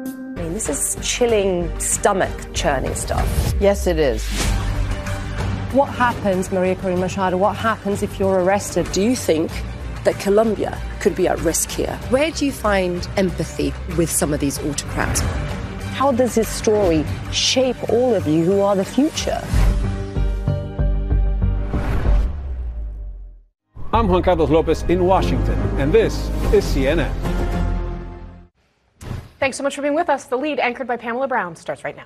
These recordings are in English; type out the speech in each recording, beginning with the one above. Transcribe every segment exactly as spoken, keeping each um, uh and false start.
I mean, this is chilling, stomach-churning stuff. Yes, it is. What happens, Maria Corina Machado, what happens if you're arrested? Do you think that Colombia could be at risk here? Where do you find empathy with some of these autocrats? How does this story shape all of you who are the future? I'm Juan Carlos Lopez in Washington, and this is C N N. Thanks so much for being with us. The Lead, anchored by Pamela Brown, starts right now.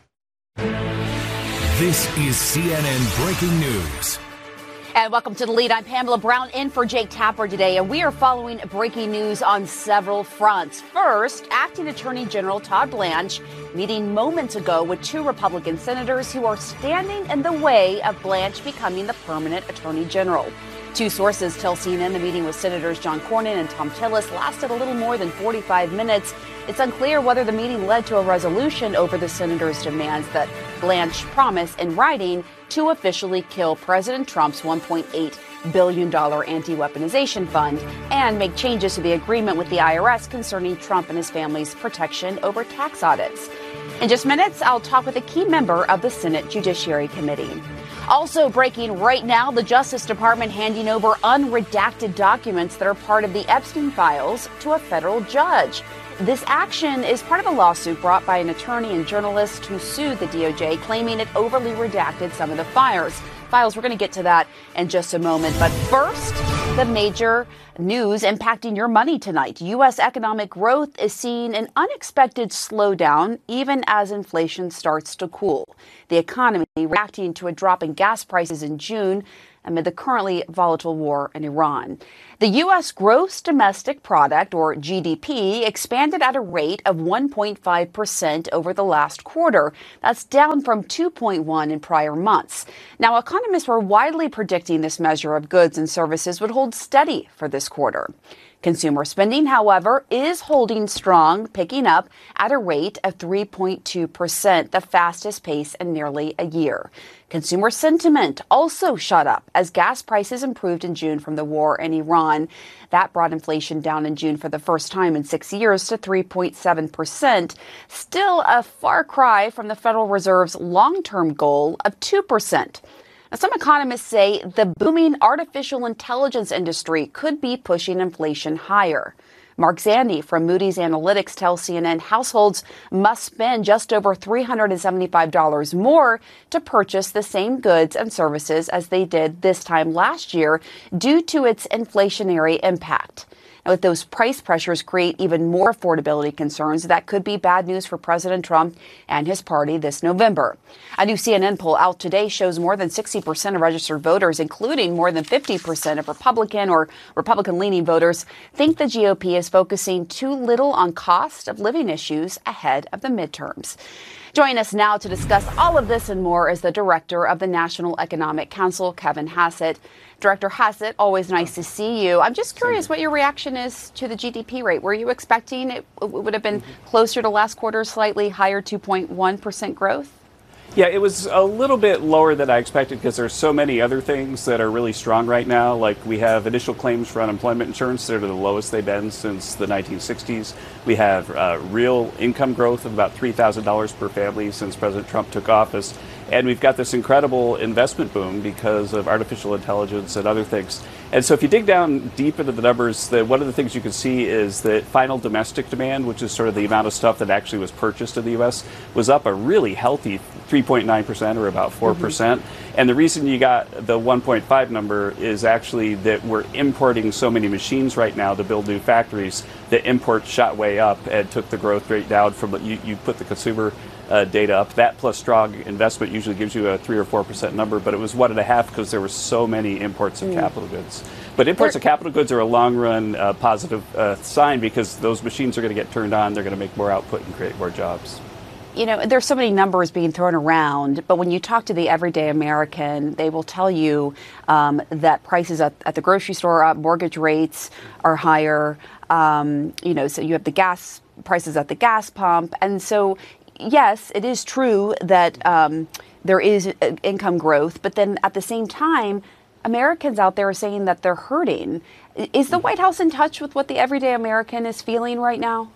This is C N N Breaking News. And welcome to The Lead. I'm Pamela Brown in for Jake Tapper today, and we are following breaking news on several fronts. First, Acting Attorney General Todd Blanche meeting moments ago with two Republican senators who are standing in the way of Blanche becoming the permanent Attorney General. Two sources tell C N N the meeting with Senators John Cornyn and Thom Tillis lasted a little more than forty-five minutes. It's unclear whether the meeting led to a resolution over the senators' demands that Blanche promise in writing to officially kill President Trump's one point eight billion dollars anti-weaponization fund and make changes to the agreement with the I R S concerning Trump and his family's protection over tax audits. In just minutes, I'll talk with a key member of the Senate Judiciary Committee. Also breaking right now, the Justice Department handing over unredacted documents that are part of the Epstein files to a federal judge. This action is part of a lawsuit brought by an attorney and journalist who sued the D O J, claiming it overly redacted some of the files. Files. We're going to get to that in just a moment. But first, the major news impacting your money tonight. U S economic growth is seeing an unexpected slowdown, even as inflation starts to cool. The economy reacting to a drop in gas prices in June amid the currently volatile war in Iran. The U S gross domestic product, or G D P, expanded at a rate of one point five percent over the last quarter. That's down from two point one in prior months. Now, economists were widely predicting this measure of goods and services would hold steady for this quarter. Consumer spending, however, is holding strong, picking up at a rate of three point two percent, the fastest pace in nearly a year. Consumer sentiment also shot up as gas prices improved in June from the war in Iran. That brought inflation down in June for the first time in six years to three point seven percent, still a far cry from the Federal Reserve's long-term goal of two percent. Now, some economists say the booming artificial intelligence industry could be pushing inflation higher. Mark Zandi from Moody's Analytics tells C N N households must spend just over three hundred seventy-five dollars more to purchase the same goods and services as they did this time last year due to its inflationary impact. Now, if those price pressures create even more affordability concerns, that could be bad news for President Trump and his party this November. A new C N N poll out today shows more than sixty percent of registered voters, including more than fifty percent of Republican or Republican-leaning voters, think the G O P is focusing too little on cost of living issues ahead of the midterms. Joining us now to discuss all of this and more is the director of the National Economic Council, Kevin Hassett. Director Hassett, always nice to see you. I'm just curious what your reaction is to the G D P rate. Were you expecting it would have been closer to last quarter, slightly higher two point one percent growth? Yeah, it was a little bit lower than I expected because there's so many other things that are really strong right now. Like we have initial claims for unemployment insurance that are the lowest they've been since the nineteen sixties. We have uh, real income growth of about three thousand dollars per family since President Trump took office. And we've got this incredible investment boom because of artificial intelligence and other things. And so if you dig down deep into the numbers, the, one of the things you can see is that final domestic demand, which is sort of the amount of stuff that actually was purchased in the U S, was up a really healthy three point nine percent or about four percent. Mm-hmm. And the reason you got the one point five number is actually that we're importing so many machines right now to build new factories that imports shot way up and took the growth rate down from, you, you put the consumer Uh, data up. That plus strong investment usually gives you a three or four percent number, but it was one and a half because there were so many imports of mm. capital goods. But imports of capital goods are a long run uh, positive uh, sign because those machines are going to get turned on. They're going to make more output and create more jobs. You know, there's so many numbers being thrown around, but when you talk to the everyday American, they will tell you um, that prices at, at the grocery store are up, mortgage rates are higher. Um, you know, so you have the gas prices at the gas pump, and so. Yes, it is true that um, there is income growth, but then at the same time, Americans out there are saying that they're hurting. Is the White House in touch with what the everyday American is feeling right now?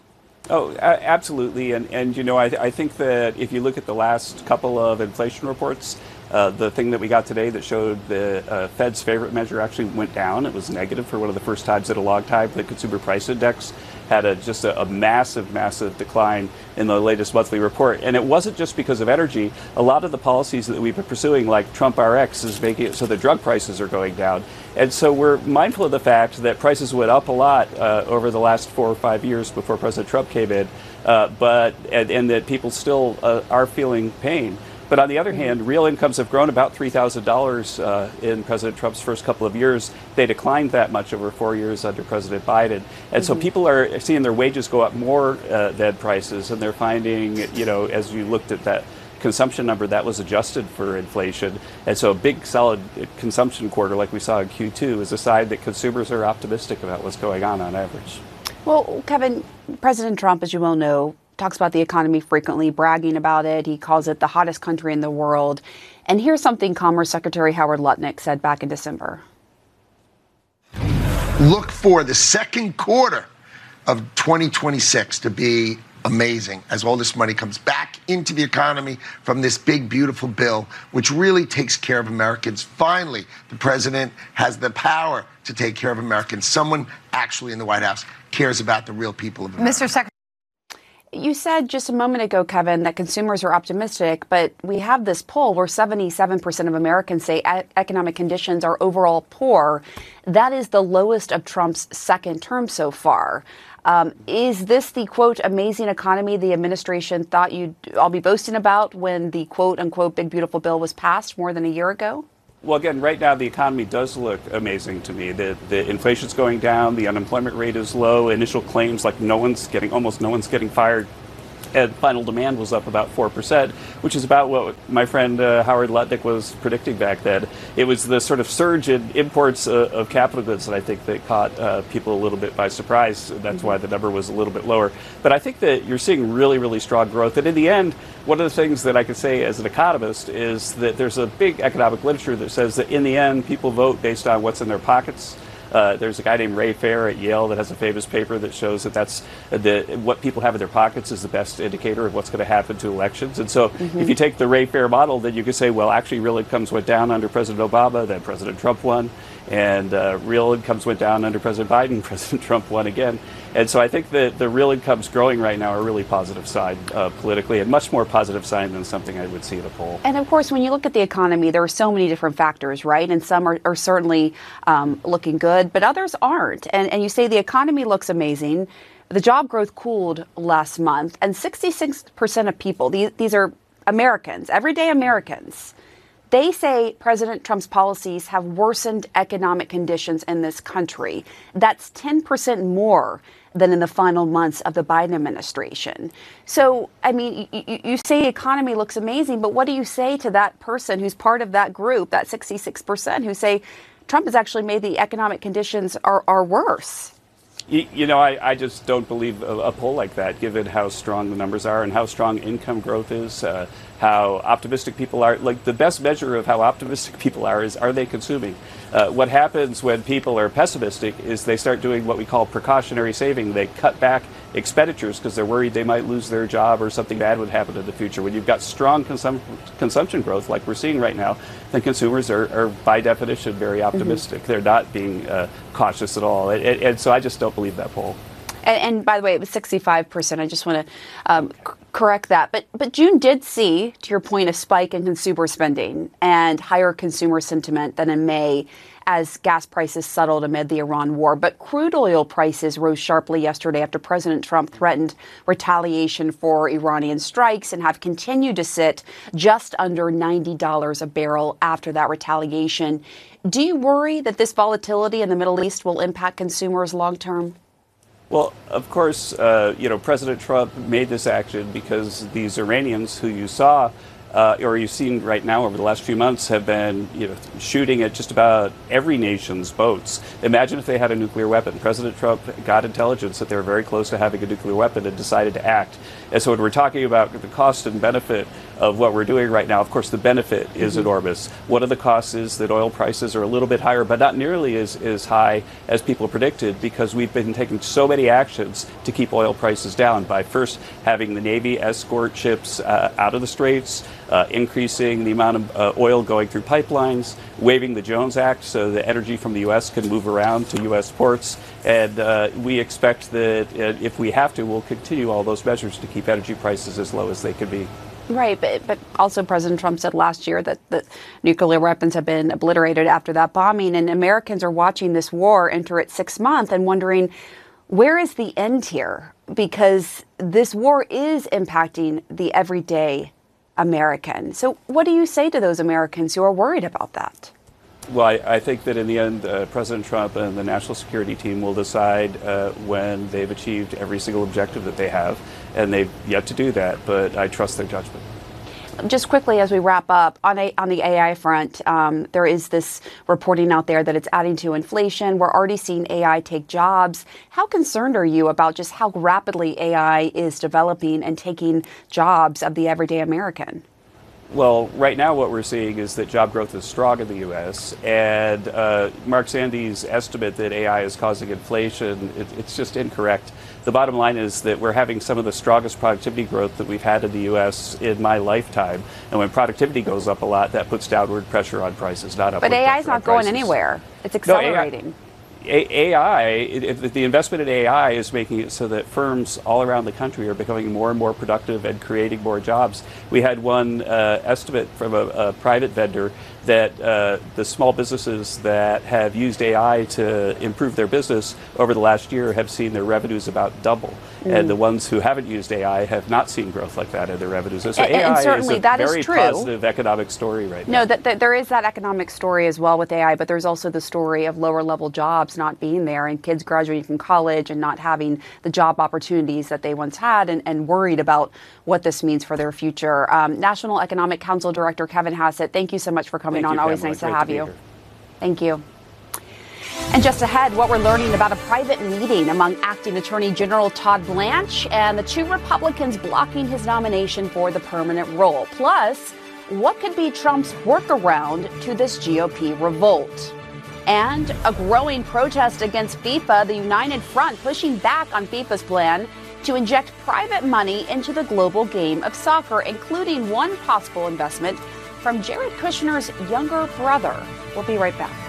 Oh, a- absolutely. And, and you know, I, I think that if you look at the last couple of inflation reports, uh, the thing that we got today that showed the uh, Fed's favorite measure actually went down. It was negative for one of the first times in a long time. The consumer price index had a, just a, a massive, massive decline in the latest monthly report. And it wasn't just because of energy. A lot of the policies that we've been pursuing, like Trump R X, is making it so the drug prices are going down. And so we're mindful of the fact that prices went up a lot uh, over the last four or five years before President Trump came in, uh, but and, and that people still uh, are feeling pain. But on the other hand, real incomes have grown about three thousand dollars uh, in President Trump's first couple of years. They declined that much over four years under President Biden. And mm-hmm. so people are seeing their wages go up more uh, than prices, and they're finding, you know, as you looked at that consumption number, that was adjusted for inflation. And so a big solid consumption quarter like we saw in Q two is a sign that consumers are optimistic about what's going on on average. Well, Kevin, President Trump, as you well know, talks about the economy frequently, bragging about it. He calls it the hottest country in the world. And here's something Commerce Secretary Howard Lutnick said back in December. Look for the second quarter of twenty twenty-six to be amazing as all this money comes back into the economy from this big, beautiful bill, which really takes care of Americans. Finally, the president has the power to take care of Americans. Someone actually in the White House cares about the real people of America. Mister Secretary. You said just a moment ago, Kevin, that consumers are optimistic, but we have this poll where seventy-seven percent of Americans say economic conditions are overall poor. That is the lowest of Trump's second term so far. Um, is this the, quote, amazing economy the administration thought you'd all be boasting about when the, quote, unquote, big, beautiful bill was passed more than a year ago? Well, again, right now the economy does look amazing to me. The, the inflation's going down, the unemployment rate is low, initial claims like no one's getting, almost no one's getting fired. And final demand was up about four percent, which is about what my friend uh, Howard Lutnick was predicting back then. It was the sort of surge in imports uh, of capital goods that I think that caught uh, people a little bit by surprise. That's why the number was a little bit lower. But I think that you're seeing really, really strong growth. And in the end, one of the things that I could say as an economist is that there's a big economic literature that says that in the end, people vote based on what's in their pockets. Uh, there's a guy named Ray Fair at Yale that has a famous paper that shows that that's the what people have in their pockets is the best indicator of what's going to happen to elections. And so mm-hmm. if you take the Ray Fair model, then you could say, well, actually real incomes went down under President Obama, then President Trump won, and uh, real incomes went down under President Biden, President Trump won again. And so I think that the real incomes growing right now are a really positive sign uh, politically, and much more positive sign than something I would see in a poll. And of course, when you look at the economy, there are so many different factors, right? And some are, are certainly um, looking good, but others aren't. And, and you say the economy looks amazing. The job growth cooled last month, and sixty-six percent of people, these, these are Americans, everyday Americans, they say President Trump's policies have worsened economic conditions in this country. That's ten percent more than in the final months of the Biden administration. So, I mean, you, you say the economy looks amazing, but what do you say to that person who's part of that group, that sixty-six percent, who say Trump has actually made the economic conditions are, are worse? You, you know, I, I just don't believe a, a poll like that, given how strong the numbers are and how strong income growth is, uh, how optimistic people are. Like, the best measure of how optimistic people are is, are they consuming? Uh, what happens when people are pessimistic is they start doing what we call precautionary saving. They cut back expenditures because they're worried they might lose their job or something bad would happen in the future. When you've got strong consum- consumption growth like we're seeing right now, then consumers are, are by definition, very optimistic. Mm-hmm. They're not being uh, cautious at all. And, and, and so I just don't believe that poll. And, and by the way, it was sixty-five percent. I just want to um, c- correct that. But but June did see, to your point, a spike in consumer spending and higher consumer sentiment than in May as gas prices settled amid the Iran war. But crude oil prices rose sharply yesterday after President Trump threatened retaliation for Iranian strikes and have continued to sit just under ninety dollars a barrel after that retaliation. Do you worry that this volatility in the Middle East will impact consumers long term? Well, of course, uh, you know, President Trump made this action because these Iranians who you saw uh, or you've seen right now over the last few months, have been you know shooting at just about every nation's boats. Imagine if they had a nuclear weapon. President Trump got intelligence that they were very close to having a nuclear weapon and decided to act. And so when we're talking about the cost and benefit of what we're doing right now, of course, the benefit is mm-hmm. enormous. One of the costs is that oil prices are a little bit higher, but not nearly as, as high as people predicted, because we've been taking so many actions to keep oil prices down by first having the Navy escort ships uh, out of the straits, uh, increasing the amount of uh, oil going through pipelines, waiving the Jones Act so the energy from the U S can move around to U S ports. And uh, we expect that uh, if we have to, we'll continue all those measures to keep energy prices as low as they can be. Right, but, but also President Trump said last year that, that nuclear weapons have been obliterated after that bombing, and Americans are watching this war enter its sixth month and wondering, where is the end here? Because this war is impacting the everyday American. So what do you say to those Americans who are worried about that? Well, I, I think that in the end, uh, President Trump and the national security team will decide uh, when they've achieved every single objective that they have, and they've yet to do that, but I trust their judgment. Just quickly as we wrap up, on, a, on the A I front, um, there is this reporting out there that it's adding to inflation. We're already seeing A I take jobs. How concerned are you about just how rapidly A I is developing and taking jobs of the everyday American? Well, right now what we're seeing is that job growth is strong in the U S, and uh, Mark Sandy's estimate that A I is causing inflation, it, it's just incorrect. The bottom line is that we're having some of the strongest productivity growth that we've had in the U S in my lifetime. And when productivity goes up a lot, that puts downward pressure on prices, not upward pressure. But A I is not going prices. anywhere. It's accelerating. No, A I, it, the investment in A I is making it so that firms all around the country are becoming more and more productive and creating more jobs. We had one uh, estimate from a, a private vendor that uh, the small businesses that have used A I to improve their business over the last year have seen their revenues about double. Mm. And the ones who haven't used A I have not seen growth like that in their revenues. So and, A I and certainly is a that very is true. positive economic story right now. No, that, that there is that economic story as well with A I, but there's also the story of lower level jobs not being there and kids graduating from college and not having the job opportunities that they once had, and, and worried about what this means for their future. Um, National Economic Council Director Kevin Hassett, thank you so much for coming thank on. You, Always Pamela. nice Great to have to you. Here. Thank you. And just ahead, what we're learning about a private meeting among Acting Attorney General Todd Blanche and the two Republicans blocking his nomination for the permanent role. Plus, what could be Trump's workaround to this G O P revolt? And a growing protest against FIFA, the United Front pushing back on FIFA's plan to inject private money into the global game of soccer, including one possible investment from Jared Kushner's younger brother. We'll be right back.